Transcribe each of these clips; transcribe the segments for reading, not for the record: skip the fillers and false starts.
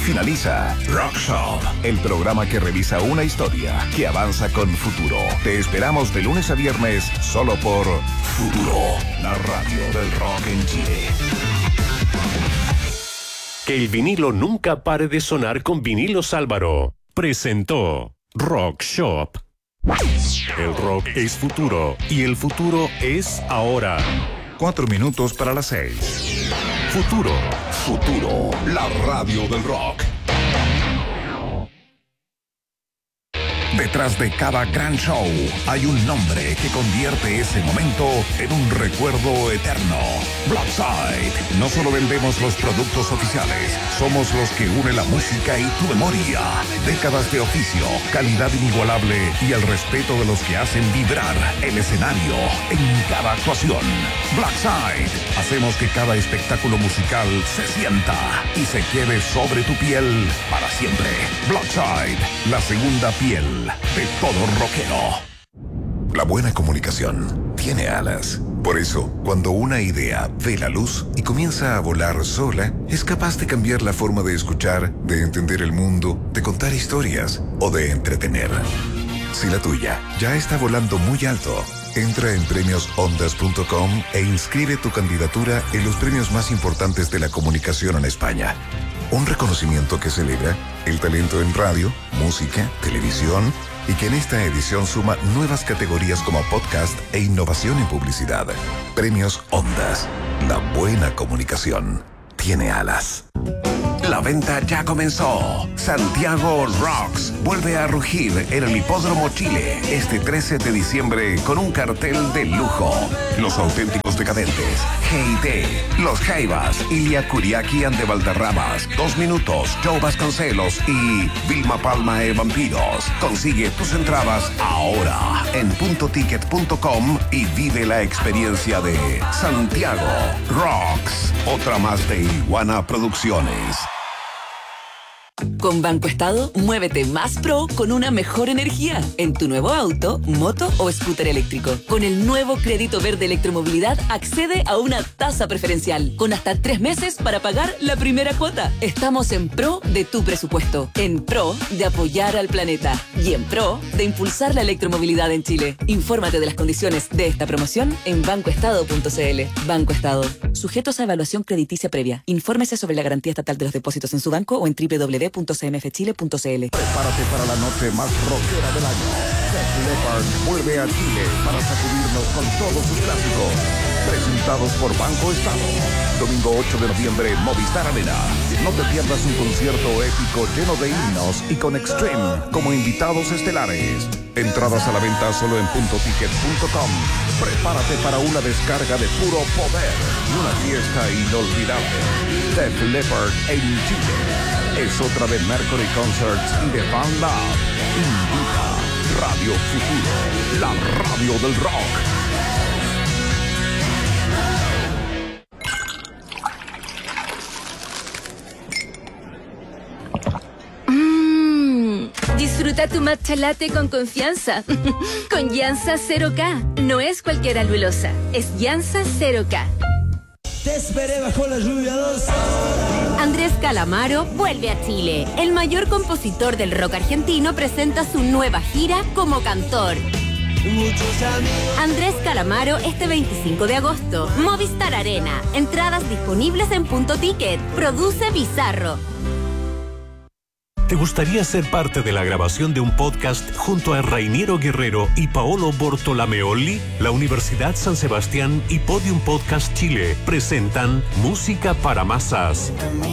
Finaliza Rock Shop, el programa que revisa una historia que avanza con futuro. Te esperamos de lunes a viernes solo por Futuro, la radio del rock en Chile. Que el vinilo nunca pare de sonar con Vinilos Álvaro. Presentó Rock Shop. El rock es futuro y el futuro es ahora. 4 minutos para las 6. Futuro. Futuro, la radio del rock. Detrás de cada gran show hay un nombre que convierte ese momento en un recuerdo eterno. Blackside. No solo vendemos los productos oficiales, somos los que unen la música y tu memoria. Décadas de oficio, calidad inigualable y el respeto de los que hacen vibrar el escenario en cada actuación. Blackside. Hacemos que cada espectáculo musical se sienta y se quede sobre tu piel para siempre. Blackside, la segunda piel de todo rockero. La buena comunicación tiene alas. Por eso, cuando una idea ve la luz y comienza a volar sola, es capaz de cambiar la forma de escuchar, de entender el mundo, de contar historias o de entretener. Si la tuya ya está volando muy alto, entra en premiosondas.com e inscribe tu candidatura en los premios más importantes de la comunicación en España. Un reconocimiento que celebra el talento en radio, música, televisión y que en esta edición suma nuevas categorías como podcast e innovación en publicidad. Premios Ondas. La buena comunicación tiene alas. La venta ya comenzó. Santiago Rocks vuelve a rugir en el Hipódromo Chile este 13 de diciembre con un cartel de lujo. Los Auténticos Decadentes, G.I.T., Los Jaivas, Ilia Kuriaki and de Valderramas, 2 Minutos, Joe Vasconcelos y Vilma Palma e Vampiros. Consigue tus entradas ahora en puntoticket.com y vive la experiencia de Santiago Rocks. Otra más de Iguana Producciones. Con Banco Estado, muévete más pro con una mejor energía en tu nuevo auto, moto o scooter eléctrico. Con el nuevo crédito verde electromovilidad, accede a una tasa preferencial con hasta 3 meses para pagar la primera cuota. Estamos en pro de tu presupuesto, en pro de apoyar al planeta y en pro de impulsar la electromovilidad en Chile. Infórmate de las condiciones de esta promoción en bancoestado.cl. Banco Estado. Sujetos a evaluación crediticia previa. Infórmese sobre la garantía estatal de los depósitos en su banco o en www.cmfchile.cl. Prepárate para la noche más rockera del año. Def Leppard vuelve a Chile para sacudirnos con todos sus clásicos. Presentados por Banco Estado. Domingo 8 de noviembre, Movistar Arena. No te pierdas un concierto épico lleno de himnos y con Extreme como invitados estelares. Entradas a la venta solo en puntoticket.com. Prepárate para una descarga de puro poder y una fiesta inolvidable. Def Leppard en Chile. Es otra de Mercury Concerts y de Fan Lab. Invita Radio Futuro, la radio del rock. Disfruta tu matcha latte con confianza. Con Llanza 0K. No es cualquier alulosa, es Llanza 0K. Te esperé bajo la lluvia 2 horas. Andrés Calamaro vuelve a Chile. El mayor compositor del rock argentino presenta su nueva gira como cantor. Andrés Calamaro este 25 de agosto. Movistar Arena. Entradas disponibles en Punto Ticket. Produce Bizarro. ¿Te gustaría ser parte de la grabación de un podcast junto a Rainiero Guerrero y Paolo Bortolameoli? La Universidad San Sebastián y Podium Podcast Chile presentan Música para Masas.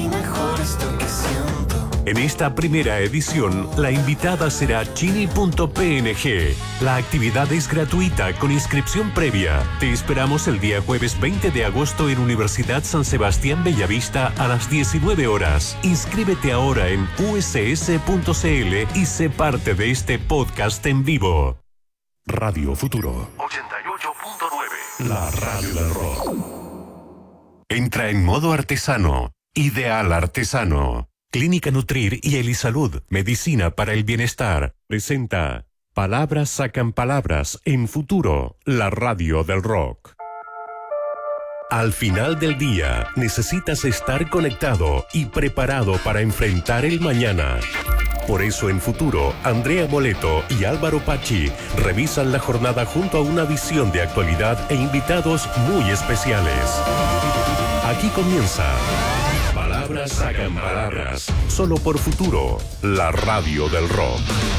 En esta primera edición, la invitada será Chini.png. La actividad es gratuita con inscripción previa. Te esperamos el día jueves 20 de agosto en Universidad San Sebastián Bellavista a las 19 horas. Inscríbete ahora en uss.cl y sé parte de este podcast en vivo. Radio Futuro 88.9. La radio del rock. Entra en modo artesano. Ideal Artesano. Clínica Nutrir y Elisalud, medicina para el bienestar, presenta Palabras sacan palabras en Futuro, la radio del rock. Al final del día, necesitas estar conectado y preparado para enfrentar el mañana. Por eso en Futuro, Andrea Moleto y Álvaro Pachi revisan la jornada junto a una visión de actualidad e invitados muy especiales. Aquí comienza Palabras Sacan Palabras, solo por Futuro, la radio del rock.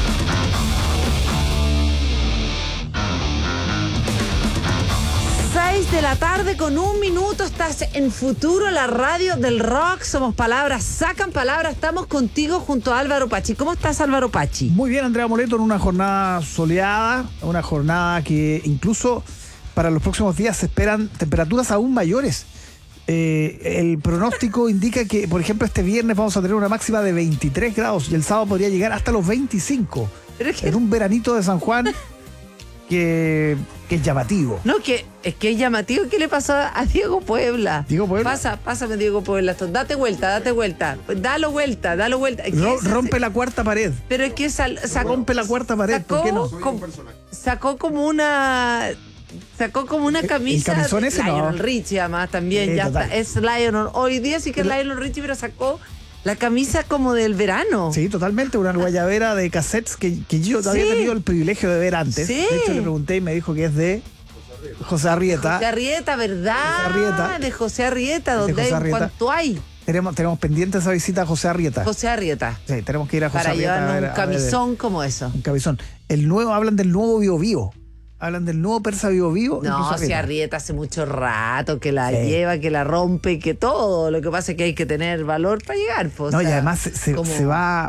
6 de la tarde con 1 minuto, estás en Futuro, la radio del rock. Somos Palabras Sacan Palabras. Estamos contigo junto a Álvaro Pachi. ¿Cómo estás, Álvaro Pachi? Muy bien, Andrea Moleto, en una jornada soleada, una jornada que incluso para los próximos días se esperan temperaturas aún mayores. El pronóstico indica que, por ejemplo, este viernes vamos a tener una máxima de 23 grados y el sábado podría llegar hasta los 25. Pero es que... en un veranito de San Juan que es llamativo. No, que es llamativo. ¿Qué le pasó a Diego Puebla? Diego Puebla. Pásame Diego Puebla. Date vuelta. Dalo vuelta. Rompe la cuarta pared. Pero es que rompe la cuarta pared, ¿por qué no? Sacó como una camisa. ¿El camisón ese? Lionel Richie, además, también. Ya está, es Lionel. Hoy día sí que es Lionel Richie, pero sacó la camisa como del verano. Sí, totalmente. Una guayabera de cassettes que yo había tenido el privilegio de ver antes. Sí. De hecho, le pregunté y me dijo que es de José Arrieta. José Arrieta, ¿verdad? José Arrieta. De José Arrieta, donde ¿cuánto hay? Tenemos pendiente esa visita a José Arrieta. José Arrieta. Sí, tenemos que ir a José Arrieta. Para llevarnos un camisón como eso. Un camisón. Hablan del nuevo Bio Bio. Hablan del nuevo Persa Bio Bio. No, José Arrieta hace mucho rato que la lleva, que la rompe, que todo. Lo que pasa es que hay que tener valor para llegar. Pues, no, y además se va...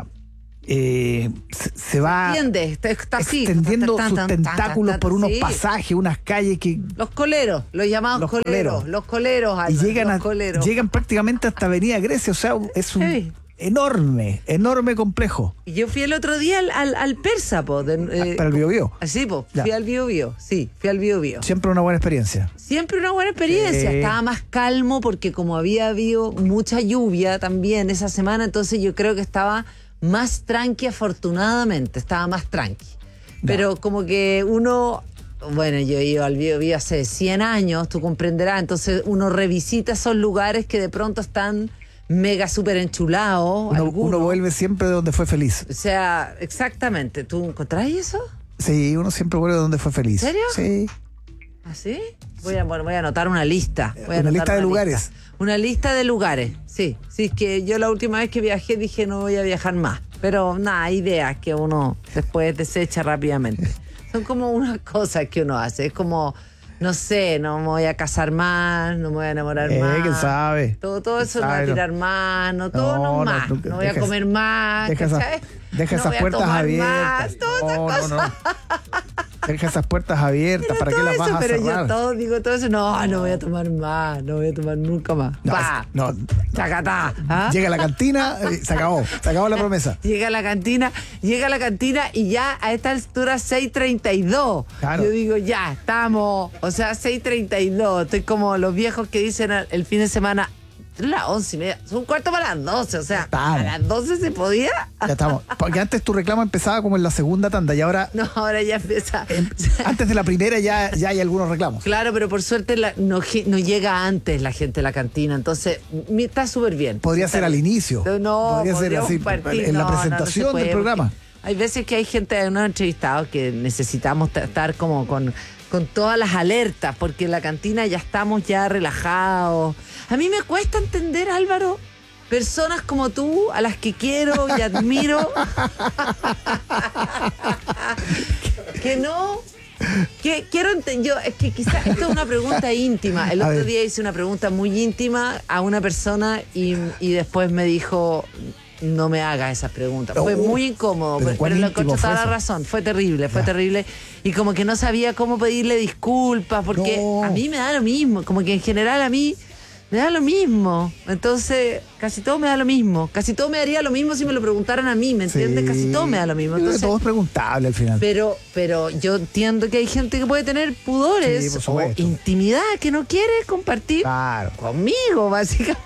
se va extendiendo sus tentáculos por unos pasajes, unas calles que... Los coleros, los llamados coleros. Los coleros. Y llegan prácticamente hasta Avenida Grecia. O sea, es un... enorme complejo. Y yo fui el otro día al Persa, para el Bio Bio. Sí, fui al Bio Bio. Sí, fui al Bio Bio. Siempre una buena experiencia. Estaba más calmo porque como había habido mucha lluvia también esa semana, entonces yo creo que estaba más tranqui, afortunadamente. Estaba más tranqui. Pero como que uno... Bueno, yo he ido al Bio Bio hace 100 años, tú comprenderás. Entonces uno revisita esos lugares que de pronto están... mega súper enchulado. Uno vuelve siempre de donde fue feliz. O sea, exactamente. ¿Tú encontrás eso? Sí, uno siempre vuelve de donde fue feliz. ¿En serio? Sí. ¿Ah, sí? Voy a anotar una lista. Una lista de lugares. Una lista de lugares, sí. Sí, es que yo la última vez que viajé dije no voy a viajar más. Pero nada, ideas que uno después desecha rápidamente. Son como unas cosas que uno hace. Es como... No sé, no me voy a casar más, no me voy a enamorar más. ¿Quién sabe? Todo eso no voy a tirar más, no voy a comer más. Deja esas puertas abiertas. Deja esas puertas abiertas, ¿para qué las vas a cerrar? Pero yo digo todo eso, no voy a tomar más, no voy a tomar nunca más. Chacatá. Llega a la cantina, se acabó la promesa. Llega a la cantina y ya a esta altura 6:32. Claro. Yo digo, ya, estamos, o sea, 6:32. Estoy como los viejos que dicen el fin de semana, las 11:30, son 11:45, o sea, a las 12 se podía. Ya estamos, porque antes tu reclamo empezaba como en la segunda tanda y ahora... No, ahora ya empieza. Antes de la primera ya hay algunos reclamos. Claro, pero por suerte no llega antes la gente a la cantina, entonces está súper bien. Podría ser al inicio. Podría ser así, en la presentación del programa. Hay veces que hay gente, unos entrevistados que necesitamos estar como con todas las alertas, porque en la cantina ya estamos ya relajados. A mí me cuesta entender, Álvaro, personas como tú, a las que quiero y admiro, es que quizás esto es una pregunta íntima. El otro día hice una pregunta muy íntima a una persona y después me dijo... No me hagas esas preguntas. Fue muy incómodo, pero lo encontré toda la razón. Fue terrible. Y como que no sabía cómo pedirle disculpas, porque a mí me da lo mismo. Como que en general a mí me da lo mismo. Entonces, casi todo me da lo mismo. Casi todo me daría lo mismo si me lo preguntaran a mí, ¿me entiendes? Sí. Casi todo me da lo mismo. Entonces, todo es preguntable al final. Pero yo entiendo que hay gente que puede tener pudores o intimidad que no quiere compartir conmigo,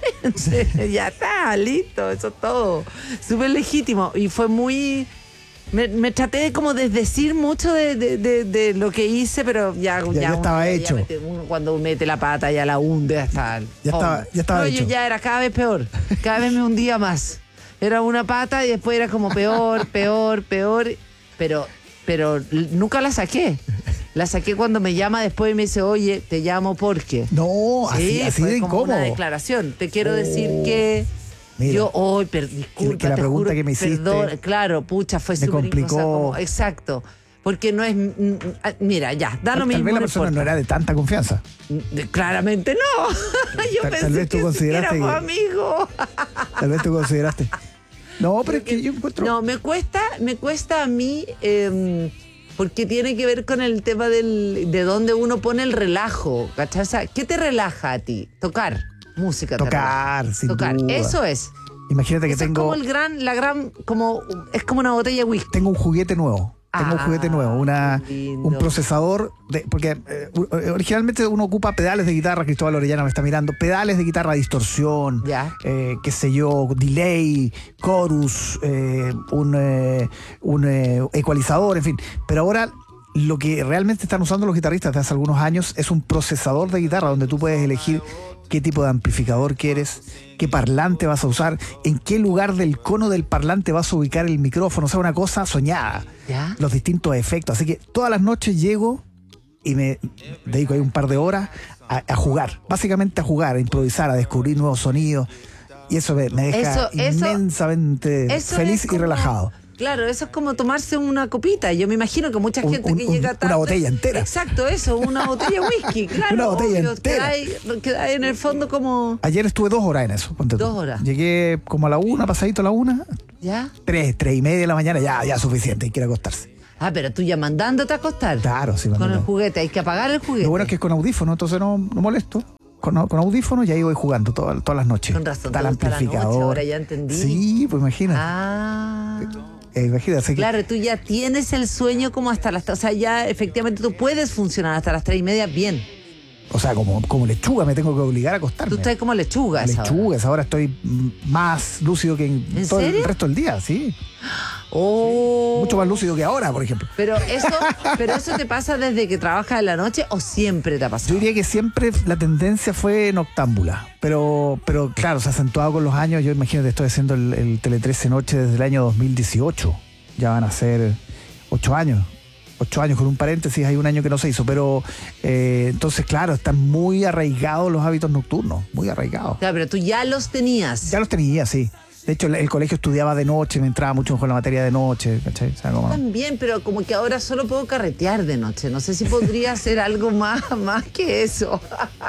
básicamente. Ya está, listo, eso es todo. Súper legítimo. Y fue muy Me traté de como desdecir mucho de lo que hice, pero ya estaba hecho. Uno cuando mete la pata ya la hunde hasta el Ya estaba hecho. Yo ya era cada vez peor. Cada vez me hundía más. Era una pata y después era como peor. Pero nunca la saqué. La saqué cuando me llama después y me dice, oye, te llamo porque. No, sí, así fue de como incómodo. una declaración. Te quiero decir que... Mira, yo hoy, disculpa, que la te pregunta juro, que me hiciste perdón, claro, pucha, fue me súper complicó. exacto. Porque no es. Mira, ya, da lo mismo. Tal vez la no persona importa. no era de tanta confianza. Claramente no. Yo Tal pensé vez tú que consideraste éramos que- amigos. Tal vez tú consideraste. No, pero es que yo encuentro. No, me cuesta a mí. Porque tiene que ver con el tema de dónde uno pone el relajo, ¿cachai? O sea, ¿qué te relaja a ti? Tocar música. te Tocar, relaja. sin Tocar, duda. eso es. Imagínate que Eso tengo. es como es como una botella de whisky. Tengo un juguete nuevo. Qué lindo. Un procesador porque originalmente uno ocupa pedales de guitarra. Cristóbal Orellana me está mirando, pedales de guitarra, distorsión, Ya. qué sé yo, delay, chorus, un ecualizador, en fin. Pero ahora lo que realmente están usando los guitarristas desde hace algunos años es un procesador de guitarra donde tú puedes elegir qué tipo de amplificador quieres, qué parlante vas a usar, en qué lugar del cono del parlante vas a ubicar el micrófono. O sea, una cosa soñada. ¿Ya? Los distintos efectos. Así que todas las noches llego y me dedico ahí un par de horas a jugar. Básicamente a jugar, a improvisar, a descubrir nuevos sonidos. Y eso me deja inmensamente feliz y relajado. Claro, eso es como tomarse una copita. Yo me imagino que mucha gente que llega tarde... Una botella entera. Exacto, eso, una botella de whisky, claro. Una botella obvio, entera. Queda ahí en el fondo como... Ayer estuve 2 horas en eso. Ponte tú. 2 horas. Llegué como a la 1, pasadito a la 1. ¿Ya? 3 y media de la mañana, ya suficiente, hay que ir a acostarse. Ah, pero tú ya mandándote a acostar. Claro, sí. Con mandando. el juguete, hay que apagar el juguete. Lo bueno es que es con audífono, entonces no molesto. Con audífono y ahí voy jugando todas las noches. Con razón, Está te el gusta la noche, amplificador. ahora ya entendí. Sí, pues imagínate. Imagínate. Claro, tú ya tienes el sueño como hasta las... O sea, ya efectivamente tú puedes funcionar hasta las 3:30 bien. O sea, como lechuga me tengo que obligar a acostarme. Tú estás como lechuga. Lechugas, ahora estoy más lúcido que en todo serio? el resto del día, sí. Oh. Mucho más lúcido que ahora, por ejemplo. Pero eso te pasa desde que trabajas en la noche o siempre te ha pasado. Yo diría que siempre la tendencia fue noctámbula, pero claro, se ha acentuado con los años. Yo imagino que estoy haciendo el Tele 13 Noche desde el año 2018. Ya van a ser 8 años. 8 años con un paréntesis, hay un año que no se hizo, pero entonces, claro, están muy arraigados los hábitos nocturnos, muy arraigados. Claro, pero tú ya los tenías. Ya los tenía, sí. De hecho, el colegio estudiaba de noche, me entraba mucho con la materia de noche, ¿cachai? O sea, como... También, pero como que ahora solo puedo carretear de noche. No sé si podría hacer algo más que eso.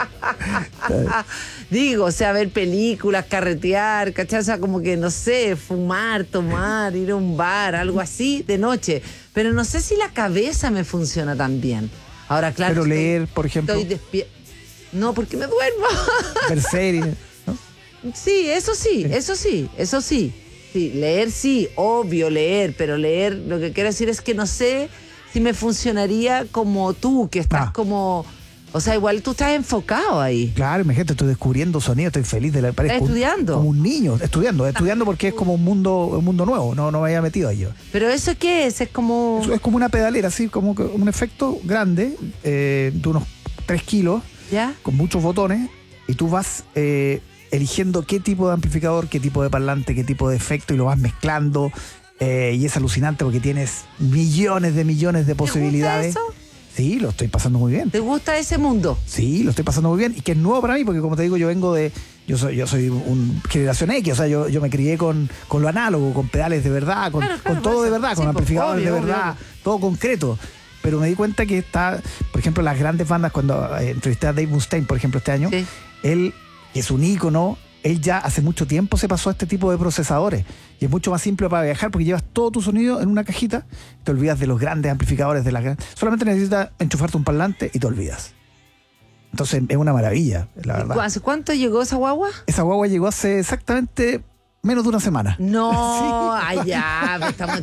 Digo, o sea, ver películas, carretear, ¿cachai? O sea, como que, no sé, fumar, tomar, ir a un bar, algo así de noche. Pero no sé si la cabeza me funciona tan bien. Ahora, claro. Pero leer, por ejemplo. Estoy despierta. No, porque me duermo. Ver series, ¿no? Sí, eso sí. Sí, leer sí, obvio leer, pero leer, lo que quiero decir es que no sé si me funcionaría como tú, que estás como... O sea, igual tú estás enfocado ahí. Claro, imagínate, estoy descubriendo sonido, estoy feliz de la ¿Estás estudiando? Como un niño, estudiando porque es como un mundo nuevo, no me había metido ahí yo. ¿Pero eso qué es? Es como... Es como una pedalera, así, como que un efecto grande, de unos 3 kilos, ¿Ya? con muchos botones, y tú vas eligiendo qué tipo de amplificador, qué tipo de parlante, qué tipo de efecto, y lo vas mezclando, y es alucinante porque tienes millones de posibilidades. ¿Te gusta eso? Sí, lo estoy pasando muy bien. ¿Te gusta ese mundo? Sí, lo estoy pasando muy bien, y que es nuevo para mí, porque como te digo, yo soy un generación X, o sea, yo me crié con lo análogo, con pedales de verdad, con todo de verdad, con amplificadores de verdad, todo concreto. Pero me di cuenta que por ejemplo, las grandes bandas, cuando entrevisté a Dave Mustaine, por ejemplo, este año, Sí. él, que es un ícono, él ya hace mucho tiempo se pasó a este tipo de procesadores. Y es mucho más simple para viajar porque llevas todo tu sonido en una cajita, te olvidas de los grandes amplificadores, solamente necesitas enchufarte un parlante y te olvidas. Entonces es una maravilla, la verdad. ¿Hace cuánto llegó esa guagua? Esa guagua llegó hace exactamente menos de una semana. No, Sí. allá, estamos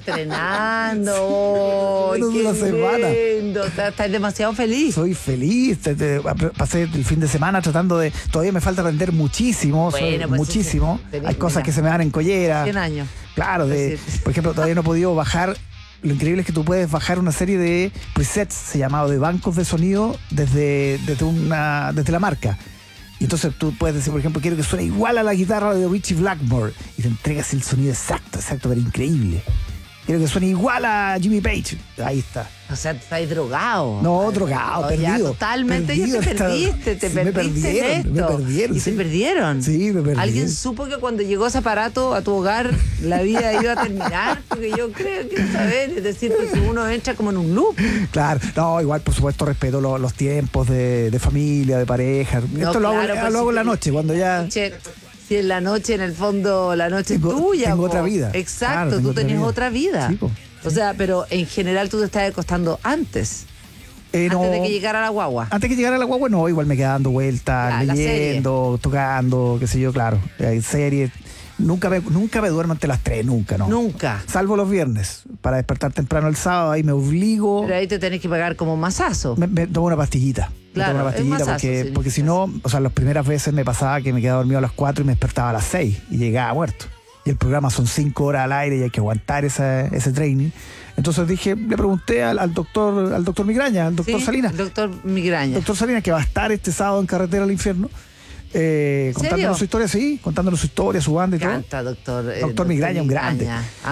entrenando. Menos de Qué una semana. lindo. Estás demasiado feliz. Soy feliz, pasé el fin de semana tratando de... Todavía me falta aprender muchísimo, Bueno, pues muchísimo. sí. Hay cosas que se me dan en collera. 100 años. Claro, Sí. por ejemplo, todavía no he podido bajar lo increíble es que tú puedes bajar una serie de presets, se llama, de bancos de sonido desde la marca. Y entonces tú puedes decir, por ejemplo, quiero que suene igual a la guitarra de Richie Blackmore. Y te entregas el sonido exacto, pero increíble. Quiero que suene igual a Jimmy Page. Ahí está. O sea, estás drogado. No, drogado, perdido. Ya, totalmente, ya te perdiste en esto. Me perdieron. ¿Y se perdieron? Sí, me perdí. ¿Alguien supo que cuando llegó ese aparato a tu hogar la vida iba a terminar? Porque yo creo que saber, es decir, porque uno entra como en un loop. Claro, no, igual por supuesto respeto los tiempos de familia, de pareja. No, esto lo claro, hago, lo hago en la noche, cuando ya... Si en la noche, en el fondo, la noche es tuya. Tengo otra vida. Exacto, claro, tú tenés otra vida. Sí, po. O sea, pero en general tú te estás acostando antes. No, antes de que llegara la guagua. Antes que llegara la guagua, no, igual me quedaba dando vueltas, leyendo, tocando, qué sé yo, claro. Hay series. Nunca me duermo antes de las 3, nunca, ¿no? Nunca. Salvo los viernes, para despertar temprano el sábado, ahí me obligo. Pero ahí te tenés que pagar como masazo. Me tomo una pastillita. Claro, me tomo una pastillita masazo, porque si no, o sea, las primeras veces me pasaba que me quedaba dormido a las 4 y me despertaba a las 6 y llegaba muerto. Y el programa son 5 horas al aire y hay que aguantar ese training. Entonces le pregunté al doctor Migraña, al doctor Salinas. Doctor Migraña. Doctor Salinas, que va a estar este sábado en Carretera al Infierno. Contándonos su historia, contándonos su historia, su banda y todo. Canta, doctor Migraña, un grande.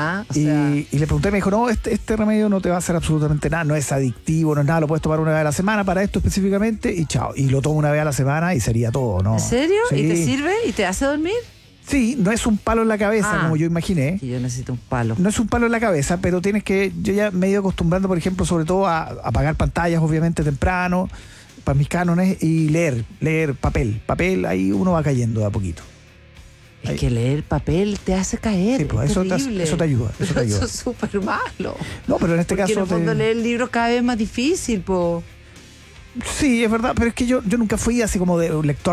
Y le pregunté, me dijo, no, este remedio no te va a hacer absolutamente nada, no es adictivo, no es nada, lo puedes tomar una vez a la semana para esto específicamente y chao. Y lo tomo una vez a la semana y sería todo, ¿no? ¿En serio? Sí. ¿Y te sirve? ¿Y te hace dormir? Sí, no es un palo en la cabeza como yo imaginé. Y yo necesito un palo. No es un palo en la cabeza, pero yo ya me he ido acostumbrando, por ejemplo, sobre todo a apagar pantallas, obviamente, temprano, para mis cánones, y leer papel. Papel, ahí uno va cayendo de a poquito. Es que leer papel te hace caer. Sí, pues eso te ayuda. Eso es súper malo. No, pero en este caso. En el fondo leer libros cada vez más difícil, po. Sí, es verdad, pero es que yo nunca fui así como de un lector